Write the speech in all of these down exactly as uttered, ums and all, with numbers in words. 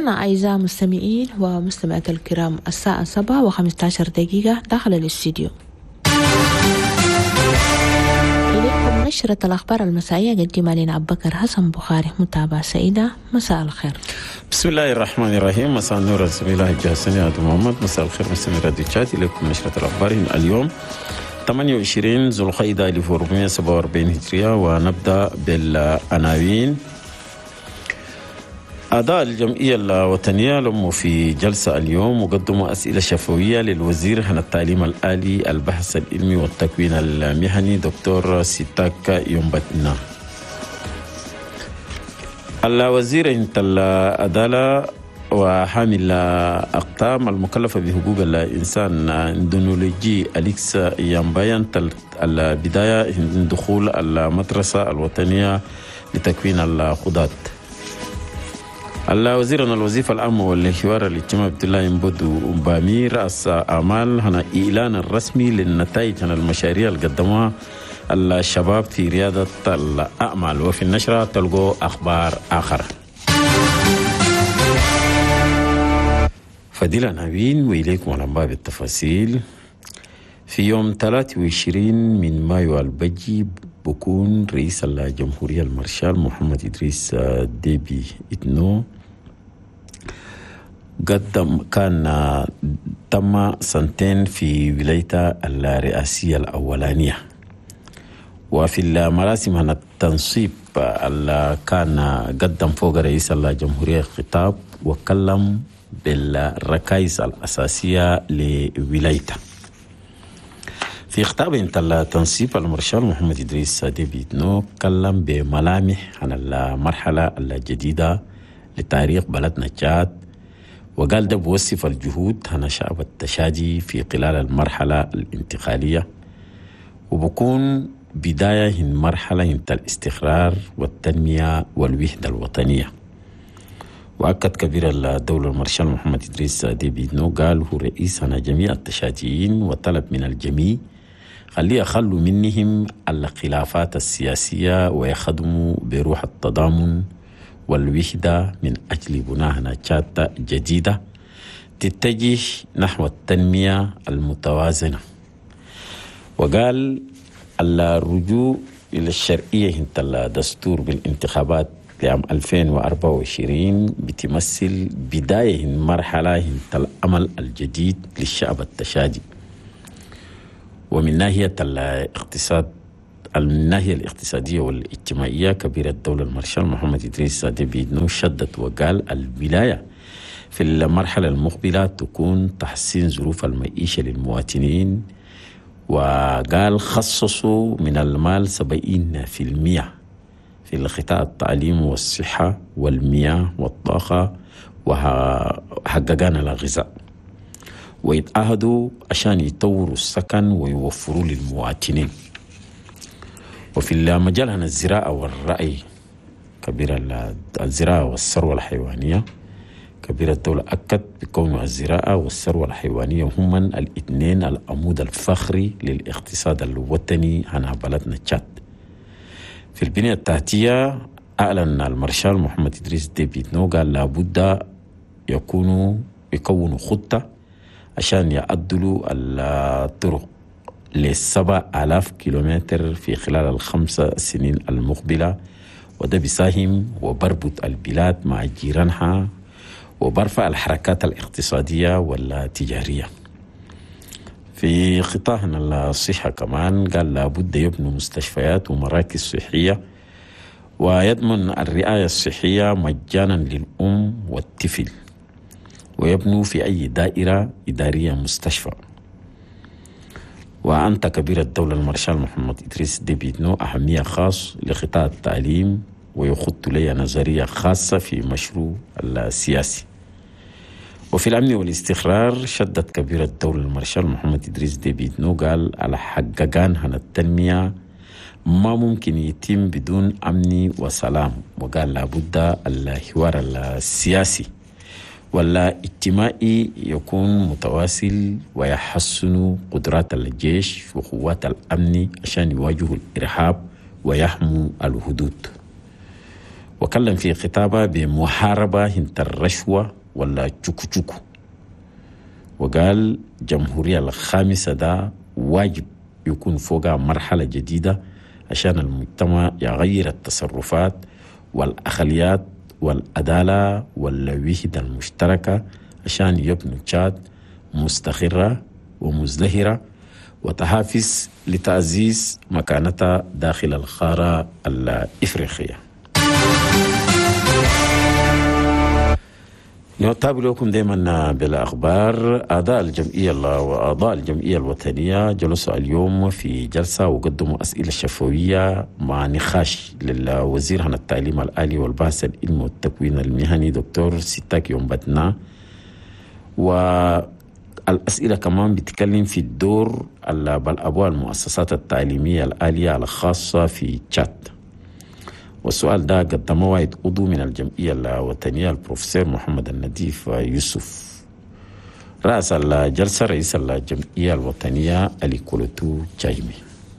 وصلنا أعزائي المستمعين ومستمعات الكرام الساعة سبعة وخمسة عشر دقيقة داخل الاستديو. إليكم نشرة الأخبار المسائية قدمها لنا أبو بكر حسن بخاري. متابعة سعيدة. مساء الخير. بسم الله الرحمن الرحيم. مساء النور. بسم الله الجاسني عبد محمد. مساء الخير مستمعي راديو تشات. إليكم نشرة الأخبار اليوم ثمانية وعشرين ذو القعدة ألف وأربعمائة وسبعة وأربعين هجرية، ونبدأ بالعناوين. أعضاء الجمعية الوطنية لموا في جلسة اليوم وقدموا أسئلة شفوية للوزير عن التعليم الآلي، البحث العلمي والتكوين المهني دكتور سيتاك يومبتنا. الوزير انت العدالة وحامل أقطام المكلفة بحقوق الإنسان اندونولوجي أليكس يامبايان البداية من دخول المدرسة الوطنية لتكوين القضاة. الوزير الوظيفة العامة والحوار الاجتماعي عبد الله ينبودو بامي رأس أعمال هنا إعلان الرسمي للنتائج عن المشاريع اللي قدموها الشباب في ريادة الأعمال. وفي النشرة تلقوا أخبار آخر. فديلا نبين وإليكم الأنباء بالتفاصيل. في يوم ثلاثة وعشرين من مايو البجي بكون رئيس الجمهورية المارشال محمد إدريس ديبي إتنو قدم كان تم سنتين في ولايته الرئاسية الأولانية. وفي المراسم عن التنصيب اللي كان قدم فوق رئيس الجمهورية خطاب وكلم بالركائز الأساسية لولايته. في خطاب انت التنصيب المارشال محمد إدريس ديبي إتنو كلم بملامح عن المرحلة الجديدة لتاريخ بلدنا تشاد، وقال ده بوصف الجهود عن شعب التشادي في خلال المرحلة الانتقالية، وبكون بداية من مرحلة انت الاستقرار والتنمية والوحدة الوطنية. وأكد كبير الدولة المارشال محمد إدريس ديبي إتنو قال هو رئيس عن جميع التشاديين وطلب من الجميع خليه يخلوا منهم الخلافات السياسية ويخدموا بروح التضامن والوحدة من أجل بناء نشاط جديدة تتجه نحو التنمية المتوازنة. وقال الرجوع إلى الشرعية انت الدستور بالانتخابات لعام ألفين وأربعة وعشرين بتمثل بداية مرحلة انت الأمل الجديد للشعب التشادي. ومن ناحية الاقتصاد من الناحية الاقتصادية والاجتماعية كبير الدولة المارشال محمد إدريس ديبي إتنو شدد وقال الولاية في المرحلة المقبلة تكون تحسين ظروف المعيشة للمواطنين، وقال خصصوا من المال سبعين في المئة في القطاع التعليم والصحة والمياه والطاقة وحققان الغذاء، ويتعهدوا عشان يطوروا السكن ويوفروا للمواطنين. وفي المجال عن الزراعة والرأي كبير الزراعة والثروة الحيوانية كبير الدولة أكد بكون الزراعة والثروة الحيوانية هما الاثنين العمود الفخري للاقتصاد الوطني عن بلدنا تشاد. في البنية التحتية أعلن المارشال محمد إدريس ديبي إتنو قال لابد يكونوا يكونوا خطة عشان يعدلوا الطرق لسبع آلاف كيلومتر في خلال الخمسة سنين المقبلة، وده بيساهم وبربط البلاد مع جيرانها وبرفع الحركات الاقتصادية والتجارية. في قطاع الصحة كمان قال لابد يبنوا مستشفيات ومراكز صحية ويضمن الرعاية الصحية مجانا للأم والطفل، ويبنوا في أي دائرة إدارية مستشفى. وأنت كبير الدولة المارشال محمد إدريس ديبي إتنو أهمية خاص لقطاع التعليم ويخط لي نظرية خاصة في مشروع السياسي. وفي الأمن والاستقرار شدد كبير الدولة المارشال محمد إدريس ديبي إتنو قال على حققان عن التنمية ما ممكن يتم بدون أمن وسلام، وقال لابد الحوار السياسي ولا اجتماعي يكون متواصل ويحسن قدرات الجيش وقوات الأمن عشان يواجهوا الإرهاب ويحموا الحدود. وكلم في خطابه بمحاربة هنت الرشوة ولا تشوكو تشوكو، وقال جمهورية الخامسة ده واجب يكون فوقها مرحلة جديدة عشان المجتمع يغير التصرفات والأخلاقيات والعدالة والوحدة المشتركة عشان يبنوا تشاد مستقرة ومزدهرة وتحافز لتعزيز مكانتها داخل القارة الإفريقية. نتابع لكم دائما بالأخبار. أعضاء الجمعية وأعضاء الجمعية الوطنية جلسوا اليوم في جلسة وقدموا أسئلة شفوية مع نقاش للوزير عن التعليم الآلي والبحث العلمي والتكوين المهني دكتور سيتاك يومباتنا، والأسئلة كمان بتتكلم في الدور بالأبواب المؤسسات التعليمية الآلية الخاصة في تشاد. والسؤال ده قدمه واحد عضو من الجمعية الوطنية البروفيسور محمد النديف يوسف. رأس الجلسة رئيس الجمعية الوطنية ألي كولوتو جايمي.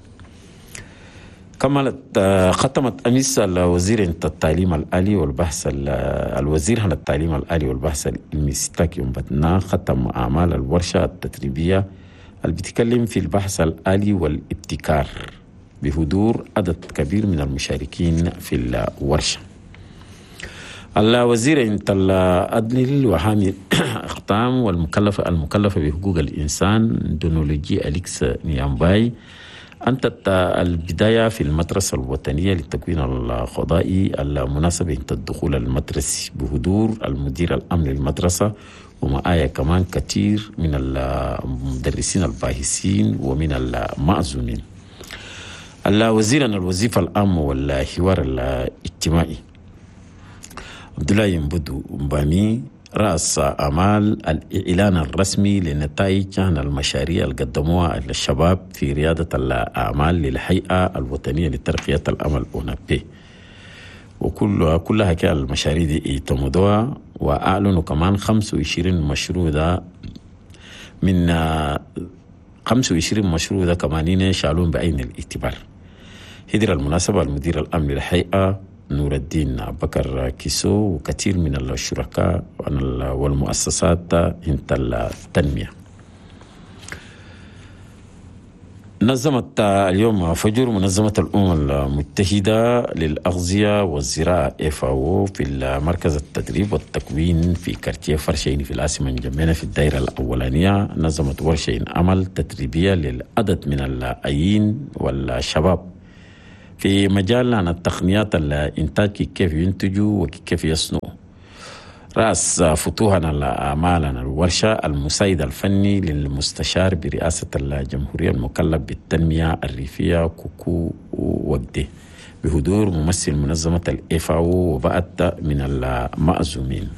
كملت ختمت أمس الوزير التعليم الآلي والبحث الوزير عن التعليم الآلي والبحث العلمي سيتاك يومباتنا ختم أعمال الورشة التدريبية اللي بتتكلم في البحث الآلي والابتكار بحضور عدد كبير من المشاركين في الورشة. الوزير انت العدل وحامي اختام والمكلفة المكلفة بحقوق الإنسان دونولوجي أليكس نيامباي أنتت البداية في المدرسة الوطنية للتكوين القضائي المناسبة الدخول المدرسي بحضور المدير الأمن للمدرسة ومعايا كمان كثير من المدرسين الباحثين ومن المعزومين. الوزير الوظيفة العامة والحوار الاجتماعي عبد الله ينبدو مبامي رأس أعمال الإعلان الرسمي لنتائج عن المشاريع اللي قدموها الشباب في ريادة الأعمال للهيئة الوطنية لترقية العمل أونابي، وكل كلها كان المشاريع دي تمدوها، وأعلنوا كمان خمسة وعشرين مشروع ده من خمسة وعشرين مشروع ده كمان شالون بعين الاعتبار. هدر المناسبة المدير الأمن للهيئة نور الدين بكر كيسو وكثير من الشركاء والمؤسسات هنت التنمية. نظمت اليوم فجر منظمة الأمم المتحدة للأغذية والزراعة إف أو أو في المركز التدريب والتكوين في كارتيه فرشين في العاصمة الجمينة في الدائرة الأولانية. نظمت ورشة عمل تدريبية للعدد من الأيين والشباب في مجال عن التقنيات الإنتاج كيف ينتجوا وكيف يصنعوا. رأس فتوحنا الأعمال الورشة المساعد الفني للمستشار برئاسة الجمهورية المكلف بالتنمية الريفية كوكو وقده بحضور ممثل منظمة الإف أو وبعض من المعزومين.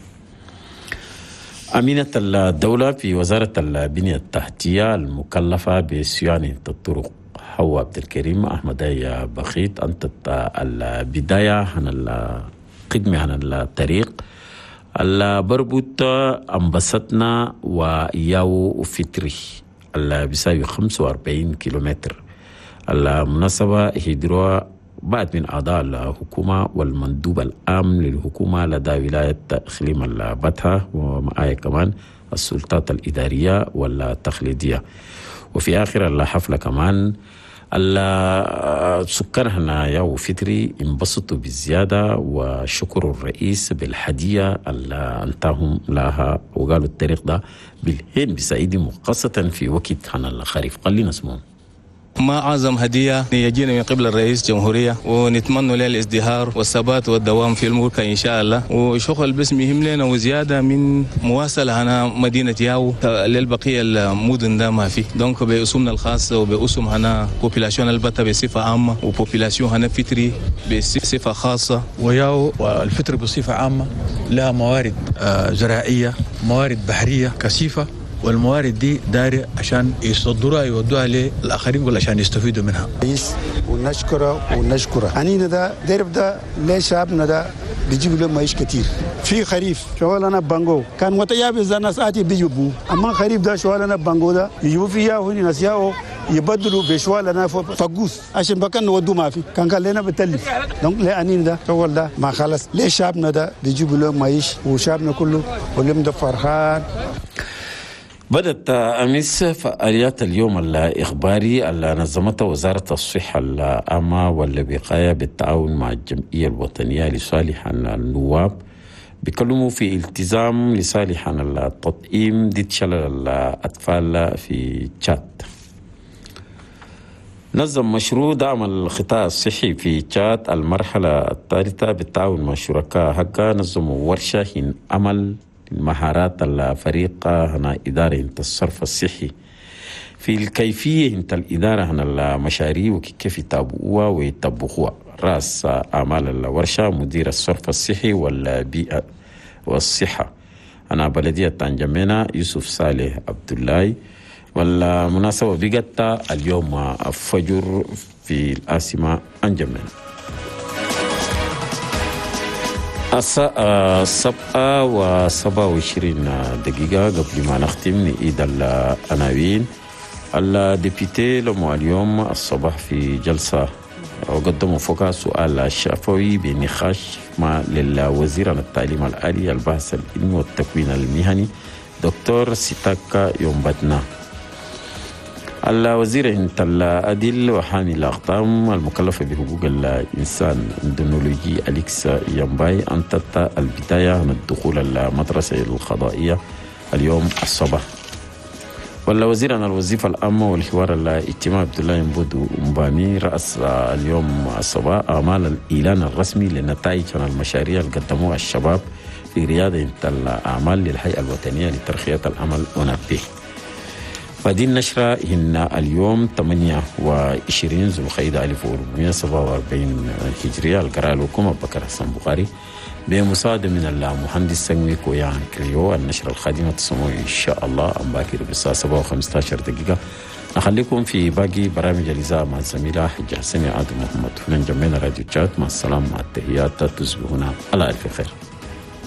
أمينة الدولة في وزارة البنية التحتية المكلفة بصيانة الطرق حواء عبد الكريم أحمد يا بخيت أنت البداية عن القدمة عن الطريق اللي بربط أنبسطنا وياو فطري اللي بيساوي خمسة وأربعين كيلومتر. المناسبة هيدروا بعد من أعضاء الحكومة والمندوب العام للحكومة لدى ولاية إقليم البتها ومعايا كمان السلطات الإدارية والتقليدية. وفي آخر الحفلة كمان السكان هنا ياو فطري انبسطوا بالزيادة وشكروا الرئيس بالهدية اللي انتهم لها وقالوا الطريق ده بالهين بسعيدهم خاصة في وقت هنا الخريف. خلينا نسمعهم. ما أعظم هدية يجينا من قبل الرئيس الجمهورية ونتمنى له الازدهار والثبات والدوام في الملك إن شاء الله، وشغل بس مهم لنا وزيادة من مواصلة هنا مدينة ياو للبقية المدن ده ما في دونك بأسمنا الخاصة وبأسم هنا بوبيلاسيون البتة بصفة عامة وبوبيلاسيون هنا فطري بصفة خاصة. وياو والفطر بصفة عامة لها موارد زراعية موارد بحرية كثيفة، والموارد دي داري عشان يصدروها يودوها للآخرين ولا عشان يستفيدوا منها. ونشكره ونشكره أنينا ده ديرب ده ليه شعبنا ده بيجيب لهم معيش كتير. في خريف شغلنا بانجو كان متيابس ده ناس آتي بيجيبوا، أما خريف ده شغلنا بانجو ده يجيبوا فيها هوني ناس ياو يبدلوا بشوال لنا فقوس عشان بكن نودوا ما في كان قال لنا بتلف دونك لا انين ده شغل ده ما خلص ليه شعبنا ده بيجيبوا له معيش وشعبنا كله واليوم ده فرحان. بدأت أمس فعاليات اليوم الإخباري اللي نظمتها وزارة الصحة العامة والوقاية بالتعاون مع الجمعية الوطنية لصالح النواب بيكلموا في التزام لصالح التطعيم ضد شلل الأطفال في تشاد. نظم مشروع دعم القطاع الصحي في تشاد المرحلة الثالثة بالتعاون مع شركاء حقا. نظموا ورشة هن عمل مهارات الفريق هنا إدارة الصرف الصحي في الكيفية انت الإدارة هنا المشاريع وكيف يتابعوها ويطبقوها. رأس أعمال الورشة مدير الصرف الصحي والبيئة والصحة أنا بلدية تنجمينا يوسف صالح عبد الله. والمناسبة بقت اليوم الفجر في العاصمة أنجمينا السبعة وسبعة وعشرين دقيقة قبل ما نختم نعيد العناوين. الديبيتي لموا اليوم الصباح في جلسة وقدموا فوقها سؤال شفوي بنقاش مع للوزير التعليم العالي البحث العلمي والتكوين المهني دكتور سيتاكا يومباتنا. الوزير انت الأدل وحامي الأقطام المكلفة بحقوق الإنسان اندونولوجي أليكس يامباي أنتت البداية من الدخول المدرسة القضائية اليوم الصباح. والوزير عن الوظيفة العامة والحوار الاجتماعي عبد الله ينبودو مبامي رأس اليوم الصباح أعمال الإعلان الرسمي لنتائج عن المشاريع اللي قدموها الشباب في ريادة الأعمال للهيئة الوطنية لترخية العمل ونبيه. فدي النشرة هن اليوم ثمانية وعشرين ذو القعدة ألف وأربعمائة وسبعة وأربعين هجرية. القراءة لكم أبو بكر حسن بخاري بمساعدة من المهندس سنوي كويان كريو. النشرة القادمة تسمعوا إن شاء الله أم باكر بالساعة سبعة وخمسة عشر دقيقة. نخليكم في باقي برامج الإذاعة مع الزميلة حجة حسين عادل محمد. هنا جمعنا راديو تشات. مع السلامة مع التحيات تصبحون على ألف خير.